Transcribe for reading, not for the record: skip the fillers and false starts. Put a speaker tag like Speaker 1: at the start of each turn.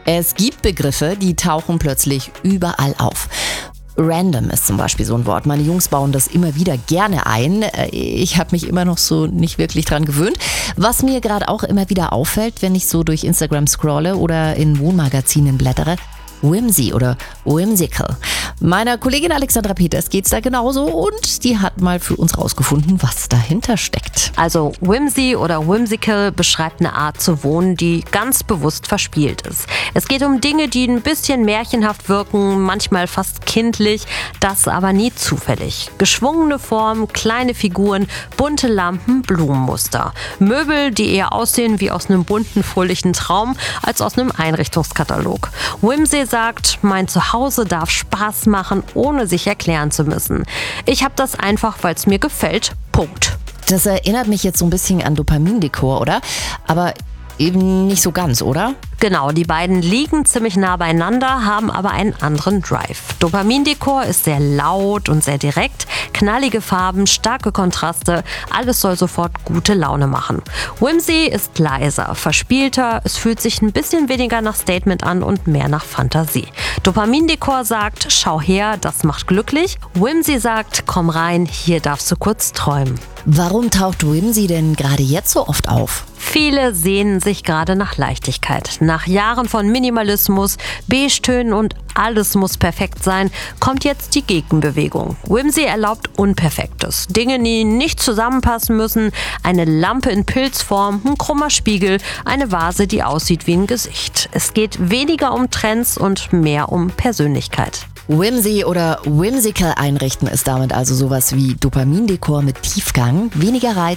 Speaker 1: Es gibt Begriffe, die tauchen plötzlich überall auf. Random ist zum Beispiel so ein Wort. Meine Jungs bauen das immer wieder gerne ein. Ich habe mich immer noch so nicht wirklich dran gewöhnt. Was mir gerade auch immer wieder auffällt, wenn ich so durch Instagram scrolle oder in Wohnmagazinen blättere: Whimsy oder Whimsical. Meiner Kollegin Alexandra Peters geht's da genauso und die hat mal für uns rausgefunden, was dahinter steckt.
Speaker 2: Also Whimsy oder Whimsical beschreibt eine Art zu wohnen, die ganz bewusst verspielt ist. Es geht um Dinge, die ein bisschen märchenhaft wirken, manchmal fast kindlich, das aber nie zufällig. Geschwungene Formen, kleine Figuren, bunte Lampen, Blumenmuster. Möbel, die eher aussehen wie aus einem bunten, fröhlichen Traum als aus einem Einrichtungskatalog. Whimsy sagt, mein Zuhause darf Spaß machen, ohne sich erklären zu müssen. Ich habe das einfach, weil es mir gefällt. Punkt.
Speaker 1: Das erinnert mich jetzt so ein bisschen an Dopamindekor, oder? Aber eben nicht so ganz, oder?
Speaker 2: Genau, die beiden liegen ziemlich nah beieinander, haben aber einen anderen Drive. Dopamindekor ist sehr laut und sehr direkt, knallige Farben, starke Kontraste, alles soll sofort gute Laune machen. Whimsy ist leiser, verspielter, es fühlt sich ein bisschen weniger nach Statement an und mehr nach Fantasie. Dopamindekor sagt, schau her, das macht glücklich. Whimsy sagt, komm rein, hier darfst du kurz träumen.
Speaker 1: Warum taucht Whimsy denn gerade jetzt so oft auf?
Speaker 2: Viele sehnen sich gerade nach Leichtigkeit. Nach Jahren von Minimalismus, Beige-Tönen und alles muss perfekt sein, kommt jetzt die Gegenbewegung. Whimsy erlaubt Unperfektes. Dinge, die nicht zusammenpassen müssen. Eine Lampe in Pilzform, ein krummer Spiegel, eine Vase, die aussieht wie ein Gesicht. Es geht weniger um Trends und mehr um Persönlichkeit.
Speaker 1: Whimsy oder Whimsical einrichten ist damit also sowas wie Dopamindekor mit Tiefgang, weniger Reiz